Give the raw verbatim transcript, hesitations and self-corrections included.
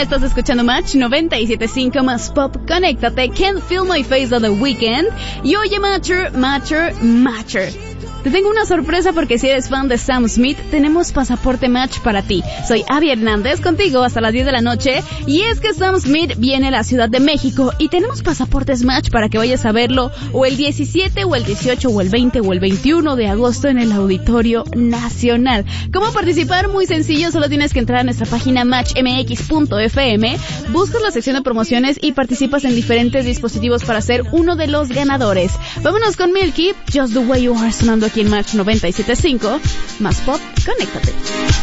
Estás escuchando Match noventa y siete punto cinco más Pop. Conéctate. Can't Feel My Face on the Weekend. Y oye, Matcher, Matcher, Matcher. Te tengo una sorpresa porque si eres fan de Sam Smith, tenemos pasaporte Match para ti. Soy Abby Hernández, contigo hasta las diez de la noche. Y es que Sam Smith viene a la Ciudad de México y tenemos pasaportes Match para que vayas a verlo o el diecisiete, o el dieciocho, o el veinte, o el veintiuno de agosto en el Auditorio Nacional. ¿Cómo participar? Muy sencillo, solo tienes que entrar a nuestra página match m x punto f m, buscas la sección de promociones y participas en diferentes dispositivos para ser uno de los ganadores. Vámonos con Milky, Just the Way You Are, sonando aquí en Match noventa y siete punto cinco, más Pop, conéctate.